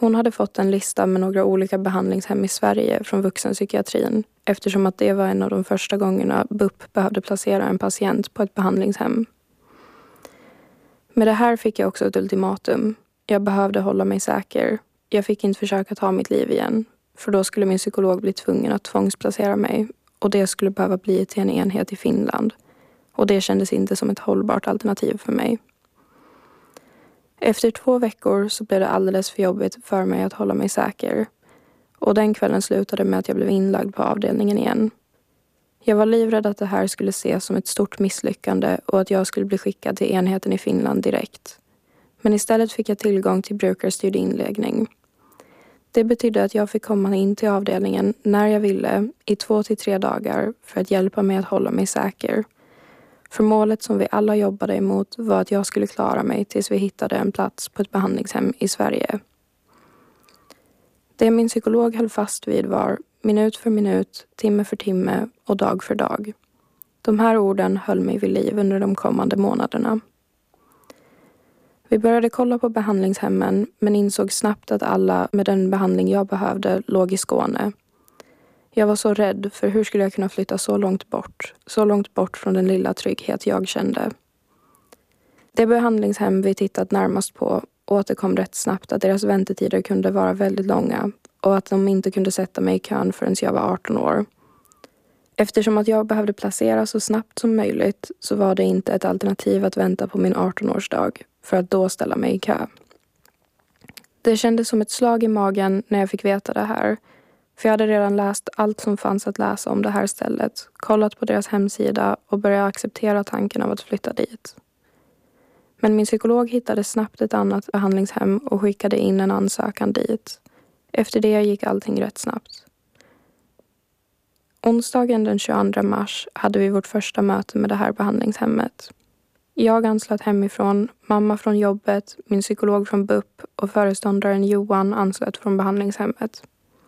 Hon hade fått en lista med några olika behandlingshem i Sverige från vuxenpsykiatrin eftersom att det var en av de första gångerna BUP behövde placera en patient på ett behandlingshem. Med det här fick jag också ett ultimatum. Jag behövde hålla mig säker. Jag fick inte försöka ta mitt liv igen, för då skulle min psykolog bli tvungen att tvångsplacera mig och det skulle behöva bli till en enhet i Finland. Och det kändes inte som ett hållbart alternativ för mig. Efter 2 veckor så blev det alldeles för jobbigt för mig att hålla mig säker. Och den kvällen slutade med att jag blev inlagd på avdelningen igen. Jag var livrädd att det här skulle ses som ett stort misslyckande och att jag skulle bli skickad till enheten i Finland direkt. Men istället fick jag tillgång till brukarstyrd inläggning. Det betydde att jag fick komma in till avdelningen när jag ville i 2 till 3 dagar för att hjälpa mig att hålla mig säker. För målet som vi alla jobbade emot var att jag skulle klara mig tills vi hittade en plats på ett behandlingshem i Sverige. Det min psykolog höll fast vid var minut för minut, timme för timme och dag för dag. De här orden höll mig vid liv under de kommande månaderna. Vi började kolla på behandlingshemmen men insåg snabbt att alla med den behandling jag behövde låg i Skåne. Jag var så rädd för hur skulle jag kunna flytta så långt bort från den lilla trygghet jag kände. Det behandlingshem vi tittat närmast på återkom rätt snabbt att deras väntetider kunde vara väldigt långa och att de inte kunde sätta mig i kön förrän jag var 18 år. Eftersom att jag behövde placeras så snabbt som möjligt så var det inte ett alternativ att vänta på min 18-årsdag för att då ställa mig i kö. Det kändes som ett slag i magen när jag fick veta det här. För jag hade redan läst allt som fanns att läsa om det här stället, kollat på deras hemsida och börjat acceptera tanken av att flytta dit. Men min psykolog hittade snabbt ett annat behandlingshem och skickade in en ansökan dit. Efter det gick allting rätt snabbt. Onsdagen den 22 mars hade vi vårt första möte med det här behandlingshemmet. Jag anslöt hemifrån, mamma från jobbet, min psykolog från BUP och föreståndaren Johan anslöt från behandlingshemmet.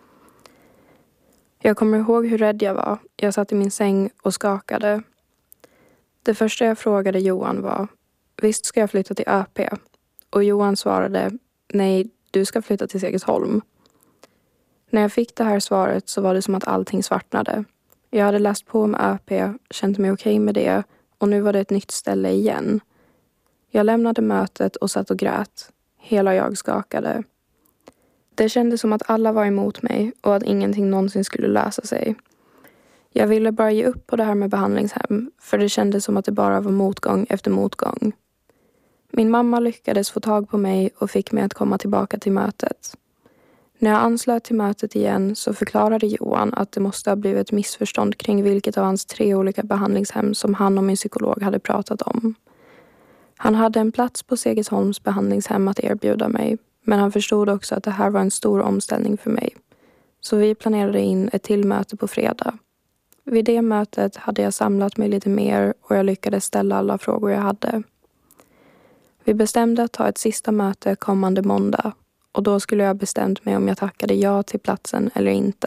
Jag kommer ihåg hur rädd jag var. Jag satt i min säng och skakade. Det första jag frågade Johan var: visst ska jag flytta till ÖP? Och Johan svarade: nej, du ska flytta till Segersholm. När jag fick det här svaret så var det som att allting svartnade. Jag hade läst på om ÖP, känt mig okej med det och nu var det ett nytt ställe igen. Jag lämnade mötet och satt och grät. Hela jag skakade. Det kändes som att alla var emot mig och att ingenting någonsin skulle lösa sig. Jag ville bara ge upp på det här med behandlingshem för det kändes som att det bara var motgång efter motgång. Min mamma lyckades få tag på mig och fick mig att komma tillbaka till mötet. När jag anslöt till mötet igen så förklarade Johan att det måste ha blivit ett missförstånd kring vilket av hans 3 olika behandlingshem som han och min psykolog hade pratat om. Han hade en plats på Segersholms behandlingshem att erbjuda mig, men han förstod också att det här var en stor omställning för mig. Så vi planerade in ett till möte på fredag. Vid det mötet hade jag samlat mig lite mer och jag lyckades ställa alla frågor jag hade. Vi bestämde att ta ett sista möte kommande måndag och då skulle jag bestämt mig om jag tackade ja till platsen eller inte.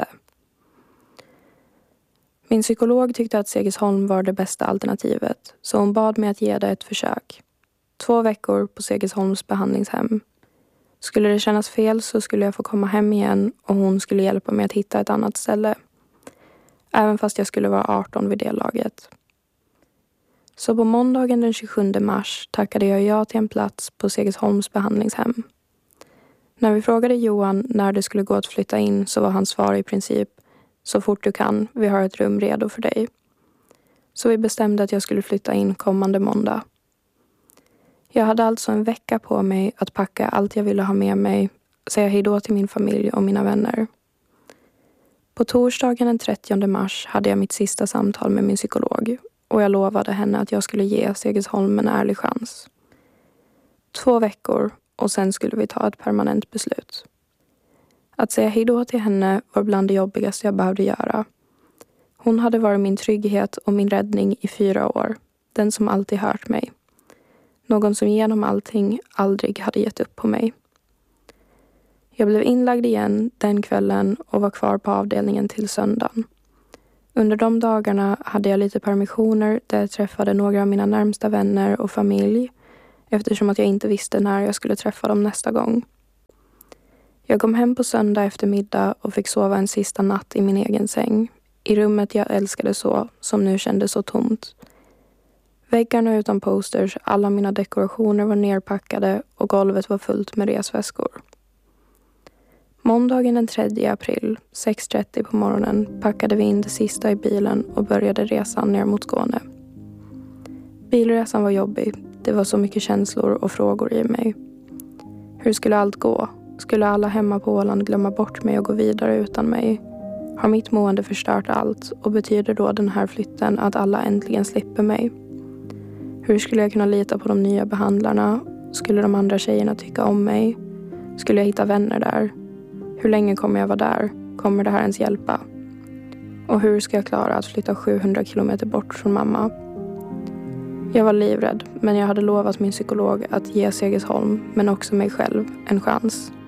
Min psykolog tyckte att Segersholm var det bästa alternativet så hon bad mig att ge det ett försök. 2 veckor på Segersholms behandlingshem. Skulle det kännas fel så skulle jag få komma hem igen och hon skulle hjälpa mig att hitta ett annat ställe. Även fast jag skulle vara 18 vid det laget. Så på måndagen den 27 mars tackade jag ja till en plats på Segersholms behandlingshem. När vi frågade Johan när det skulle gå att flytta in så var hans svar i princip: så fort du kan, vi har ett rum redo för dig. Så vi bestämde att jag skulle flytta in kommande måndag. Jag hade alltså en vecka på mig att packa allt jag ville ha med mig, säga hejdå till min familj och mina vänner. På torsdagen den 30 mars hade jag mitt sista samtal med min psykolog och jag lovade henne att jag skulle ge Segersholm en ärlig chans. 2 veckor och sen skulle vi ta ett permanent beslut. Att säga hejdå till henne var bland det jobbigaste jag behövde göra. Hon hade varit min trygghet och min räddning i 4 år, den som alltid hört mig. Någon som genom allting aldrig hade gett upp på mig. Jag blev inlagd igen den kvällen och var kvar på avdelningen till söndagen. Under de dagarna hade jag lite permissioner där jag träffade några av mina närmsta vänner och familj eftersom att jag inte visste när jag skulle träffa dem nästa gång. Jag kom hem på söndag eftermiddag och fick sova en sista natt i min egen säng. I rummet jag älskade så, som nu kändes så tomt. Väggarna utan posters, alla mina dekorationer var nerpackade och golvet var fullt med resväskor. Måndagen den 3 april, 6:30 på morgonen, packade vi in det sista i bilen och började resan ner mot Skåne. Bilresan var jobbig. Det var så mycket känslor och frågor i mig. Hur skulle allt gå? Skulle alla hemma på Åland glömma bort mig och gå vidare utan mig? Har mitt mående förstört allt och betyder då den här flytten att alla äntligen slipper mig? Hur skulle jag kunna lita på de nya behandlarna? Skulle de andra tjejerna tycka om mig? Skulle jag hitta vänner där? Hur länge kommer jag vara där? Kommer det här ens hjälpa? Och hur ska jag klara att flytta 700 kilometer bort från mamma? Jag var livrädd, men jag hade lovat min psykolog att ge Segersholm, men också mig själv, en chans.